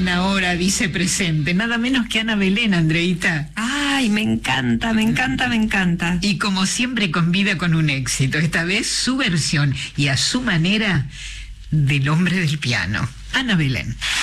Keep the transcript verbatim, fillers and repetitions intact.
Belén ahora dice presente, nada menos que Ana Belén, Andreita. Ay, me encanta, me encanta, me encanta. Y como siempre convida con un éxito, esta vez su versión y a su manera del hombre del piano, Ana Belén.